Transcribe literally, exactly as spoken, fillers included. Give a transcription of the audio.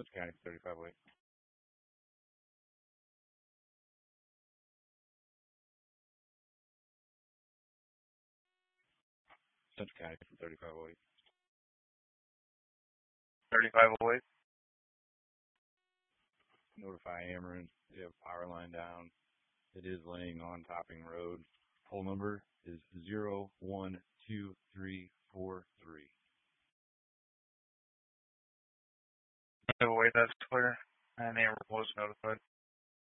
Central County for thirty-five oh eight. Central County for thirty-five oh eight. thirty-five oh eight. Notify Ameren. They have power line down. It is laying on Topping Road. Pole number is zero one